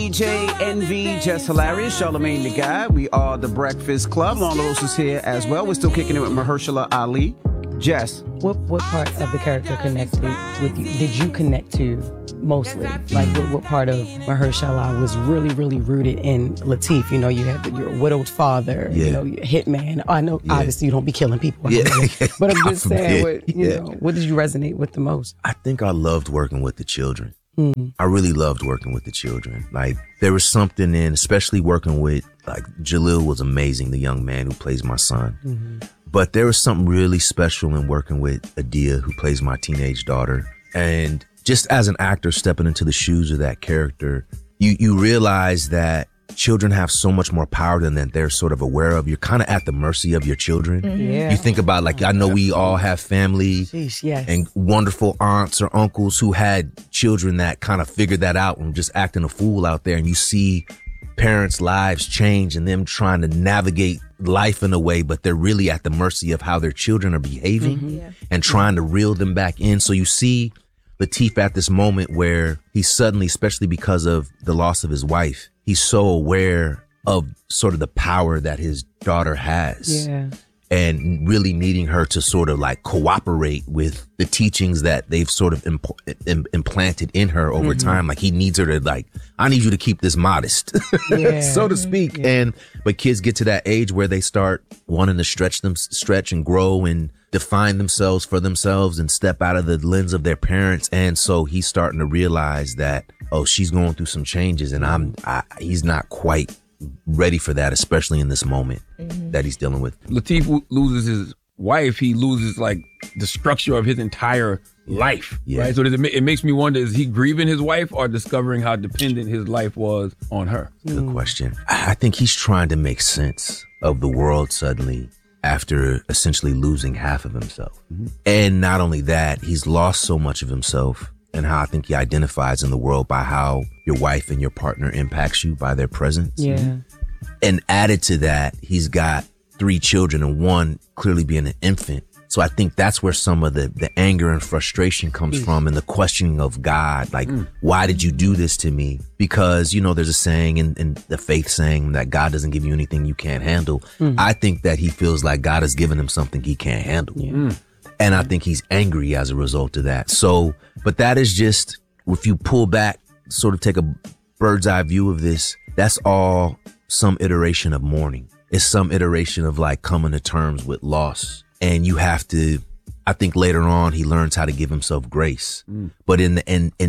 DJ Envy, Just Hilarious, Charlamagne the Guy. We are the Breakfast Club. Lon LaRosa is here as well. We're still kicking it with Mahershala Ali. Jess. What part of the character connected with you? Did you connect to mostly? Like what part of Mahershala was really, really rooted in Lateef? You know, you had your widowed father, you know, your hitman. I know obviously you don't be killing people. But I'm just saying, what did you resonate with the most? I think I loved working with the children. I really loved working with the children. Like, there was something in, especially working with, like, Jalil was amazing, the young man who plays my son. But there was something really special in working with Adia, who plays my teenage daughter. And just as an actor stepping into the shoes of that character, you realize that children have so much more power than that they're sort of aware of. You're kind of at the mercy of your children. You think about, like, I know we all have family and wonderful aunts or uncles who had children that kind of figured that out and just acting a fool out there. And you see parents' lives change and them trying to navigate life in a way, but they're really at the mercy of how their children are behaving and trying to reel them back in. So you see Lateef at this moment where he suddenly, especially because of the loss of his wife, he's so aware of sort of the power that his daughter has and really needing her to sort of like cooperate with the teachings that they've sort of implanted in her over time. Like, he needs her to, like, I need you to keep this modest, so to speak. But kids get to that age where they start wanting to stretch and grow and define themselves for themselves and step out of the lens of their parents. And so he's starting to realize that, oh, she's going through some changes and he's not quite ready for that, especially in this moment that he's dealing with. Lateef loses his wife. He loses, like, the structure of his entire life, right? So it makes me wonder, is he grieving his wife or discovering how dependent his life was on her? Good question. I think he's trying to make sense of the world suddenly after essentially losing half of himself. And not only that, he's lost so much of himself, and how I think he identifies in the world by how your wife and your partner impacts you by their presence. And added to that, he's got 3 children and one clearly being an infant. So I think that's where some of the anger and frustration comes from, and the questioning of God, like, why did you do this to me? Because, you know, there's a saying in the faith saying that God doesn't give you anything you can't handle. I think that he feels like God has given him something he can't handle. And I think he's angry as a result of that. So, but that is just, if you pull back, sort of take a bird's eye view of this, that's all some iteration of mourning. It's some iteration of, like, coming to terms with loss. And you have to, I think later on he learns how to give himself grace. But in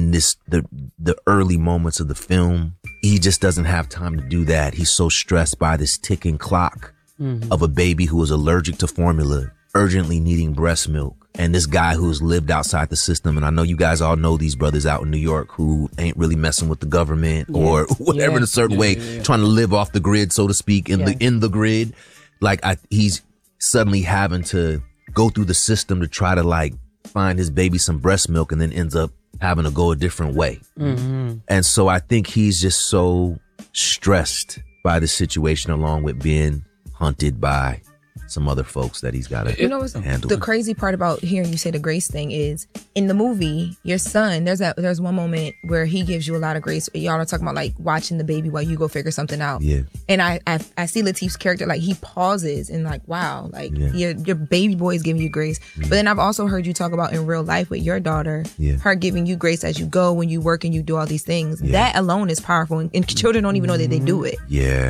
the early moments of the film, he just doesn't have time to do that. He's so stressed by this ticking clock of a baby who is allergic to formula, urgently needing breast milk, and this guy who's lived outside the system. And I know you guys all know these brothers out in New York who ain't really messing with the government or whatever in a certain way, trying to live off the grid, so to speak, in the grid. Like, he's suddenly having to go through the system to try to, like, find his baby some breast milk, and then ends up having to go a different way. And so I think he's just so stressed by the situation, along with being hunted by some other folks that he's got to handle. The crazy part about hearing you say the grace thing is, in the movie, your son, there's one moment where he gives you a lot of grace. Y'all are talking about, like, watching the baby while you go figure something out. And I see Lateef's character, like, he pauses and, like, wow, like, your baby boy is giving you grace. But then I've also heard you talk about in real life with your daughter, her giving you grace as you go, when you work and you do all these things. That alone is powerful, and children don't even know that they do it.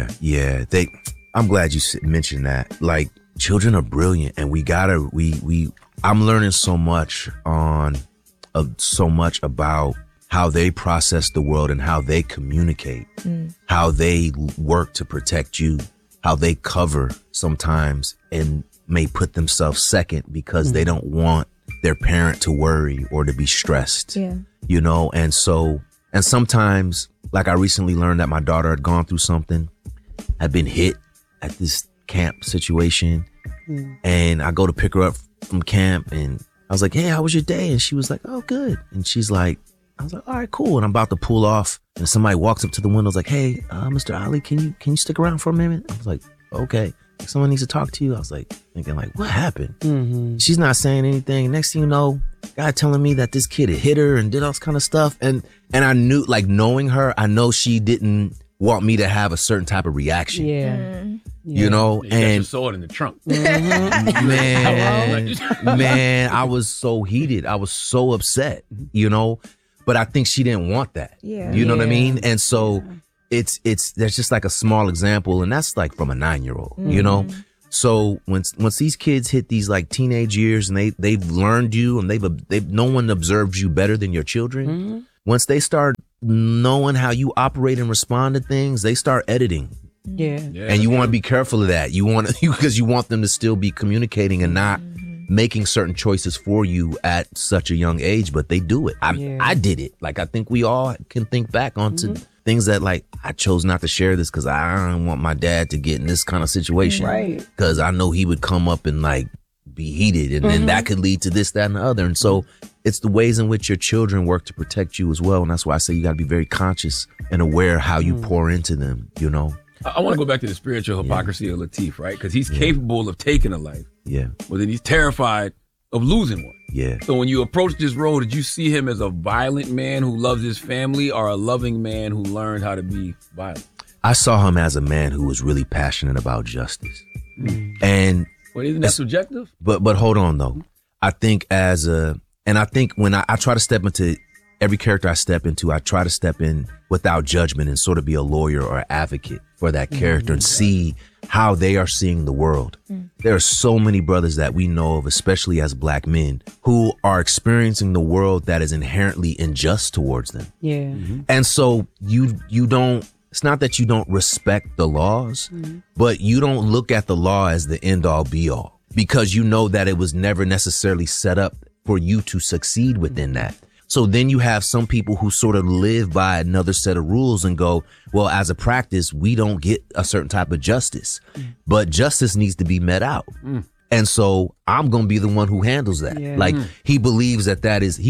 I'm glad you mentioned that. Like, children are brilliant, and I'm learning so much about how they process the world and how they communicate, how they work to protect you, how they cover sometimes and may put themselves second because they don't want their parent to worry or to be stressed, you know? And sometimes, like, I recently learned that my daughter had gone through something, had been hit at this camp situation. And I go to pick her up from camp, and I was like, hey, how was your day? And she was like, oh, good. And she's like, I was like, all right, cool. And I'm about to pull off, and somebody walks up to the window, like, hey, Mr. Ali, can you stick around for a minute? I was like, okay. someone needs to talk to you. I was like thinking like, what happened? She's not saying anything. Next thing you know, guy telling me that this kid had hit her and did all this kind of stuff. And I knew, like, knowing her, I know she didn't want me to have a certain type of reaction. Yeah. You know, You got and your sword in the trunk. man, I was so heated. I was so upset, you know, but I think she didn't want that. Yeah. You know what I mean? And so it's there's just like a small example, and that's like from a 9-year-old, you know? So once these kids hit these like teenage years and they've learned you and they've no one observed you better than your children. Once they start knowing how you operate and respond to things, they start editing. Yeah. And you want to be careful of that. You want to, because you want them to still be communicating and not making certain choices for you at such a young age, but they do it. I did it. Like, I think we all can think back onto things that, like, I chose not to share this because I don't want my dad to get in this kind of situation. Right. Because I know he would come up and like be heated, and then that could lead to this, that, and the other. And so it's the ways in which your children work to protect you as well. And that's why I say you got to be very conscious and aware how you pour into them, you know? I want to go back to the spiritual hypocrisy of Lateef, right? Because he's capable of taking a life. Yeah. But then he's terrified of losing one. Yeah. So when you approach this role, did you see him as a violent man who loves his family or a loving man who learned how to be violent? I saw him as a man who was really passionate about justice. And Well, isn't that subjective? But hold on though. I think I think when I try to step into every character I step into, I try to step in without judgment and sort of be a lawyer or advocate for that character and see how they are seeing the world. There are so many brothers that we know of, especially as black men, who are experiencing the world that is inherently unjust towards them. Yeah. And so you don't, it's not that you don't respect the laws, but you don't look at the law as the end all be all, because you know that it was never necessarily set up for you to succeed within that. So then you have some people who sort of live by another set of rules and go, well, as a practice, we don't get a certain type of justice, but justice needs to be met out. And so I'm going to be the one who handles that. Yeah. Like he believes that is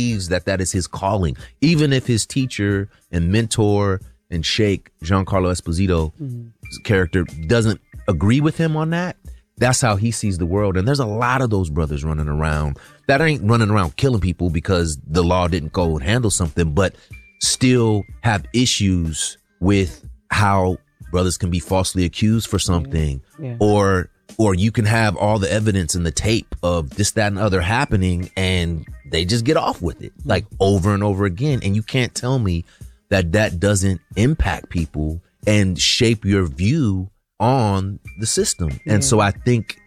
his calling, even if his teacher and mentor and Sheikh Giancarlo Esposito's character doesn't agree with him on that. That's how he sees the world. And there's a lot of those brothers running around that ain't running around killing people because the law didn't go and handle something, but still have issues with how brothers can be falsely accused for something, or you can have all the evidence and the tape of this, that, and other happening, and they just get off with it like over and over again. And you can't tell me that doesn't impact people and shape your view on the system. And so I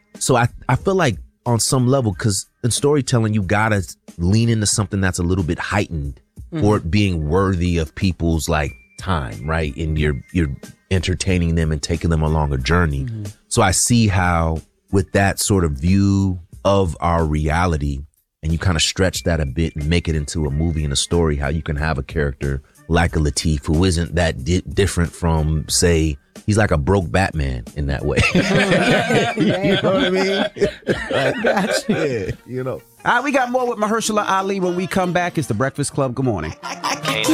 feel like on some level, because in storytelling, you gotta lean into something that's a little bit heightened for it being worthy of people's like time, right? And you're entertaining them and taking them along a journey. So I see how with that sort of view of our reality, and you kind of stretch that a bit and make it into a movie and a story, how you can have a character like a Lateef who isn't that different from, say, he's like a broke Batman in that way. You know what I mean? Like, Gotcha. yeah, you know. All right, we got more with Mahershala Ali when we come back. It's The Breakfast Club. Good morning.